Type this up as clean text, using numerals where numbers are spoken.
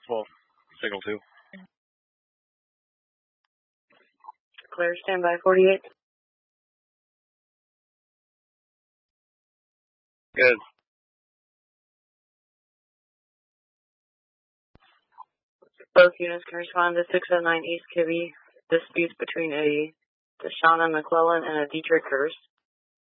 12, signal 2. Clear, standby 48. Good. Both units can respond to 609 East Kibbe. Disputes between a Deshauna McClellan and a Dietrich Hurst.